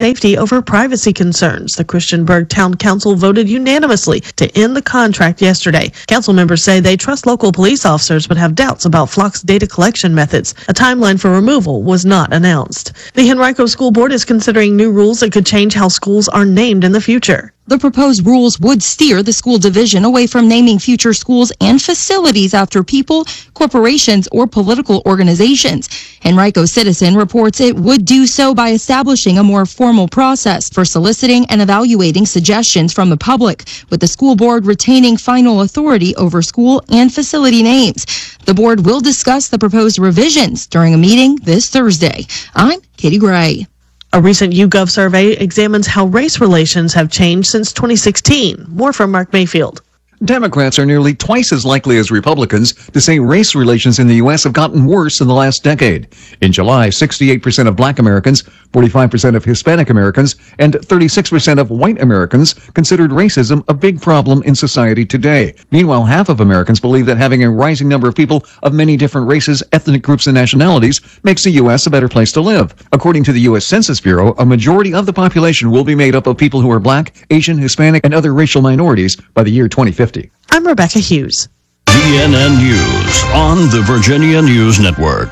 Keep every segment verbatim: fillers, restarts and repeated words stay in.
safety over privacy concerns. The Christiansburg Town Council voted unanimously to end the contract yesterday. Council members say they trust local police officers but have doubts about Flock's data collection methods. A timeline for removal was not announced. The Henrico School Board is considering new rules that could change how schools are named in the future. The proposed rules would steer the school division away from naming future schools and facilities after people, corporations, or political organizations. Henrico Citizen reports it would do so by establishing a more formal process for soliciting and evaluating suggestions from the public, with the school board retaining final authority over school and facility names. The board will discuss the proposed revisions during a meeting this Thursday. I'm Katie Gray. A recent YouGov survey examines how race relations have changed since twenty sixteen. More from Mark Mayfield. Democrats are nearly twice as likely as Republicans to say race relations in the U S have gotten worse in the last decade. In July, sixty-eight percent of Black Americans, forty-five percent of Hispanic Americans, and thirty-six percent of white Americans considered racism a big problem in society today. Meanwhile, half of Americans believe that having a rising number of people of many different races, ethnic groups, and nationalities makes the U S a better place to live. According to the U S Census Bureau, a majority of the population will be made up of people who are Black, Asian, Hispanic, and other racial minorities by the year twenty fifty. I'm Rebecca Hughes. V N N News on the Virginia News Network.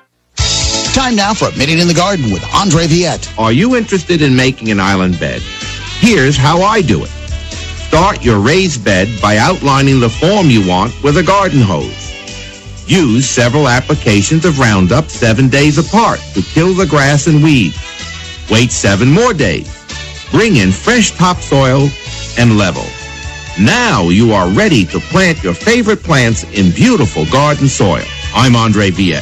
Time now for a Minute in the Garden with Andre Viette. Are you interested in making an island bed? Here's how I do it. Start your raised bed by outlining the form you want with a garden hose. Use several applications of Roundup seven days apart to kill the grass and weeds. Wait seven more days. Bring in fresh topsoil and level. Now you are ready to plant your favorite plants in beautiful garden soil. I'm Andre Viette.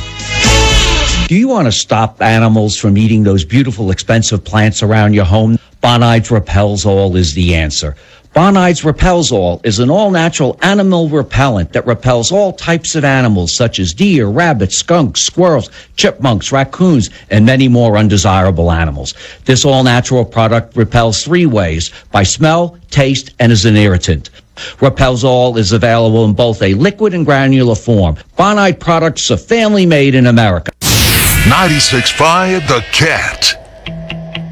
Do you want to stop animals from eating those beautiful, expensive plants around your home? Bonides Repels All is the answer. Bonides Repels All is an all-natural animal repellent that repels all types of animals such as deer, rabbits, skunks, squirrels, chipmunks, raccoons, and many more undesirable animals. This all-natural product repels three ways: by smell, taste, and as an irritant. Repels All is available in both a liquid and granular form. Bonide products are family made in America. ninety-six point five The Cat.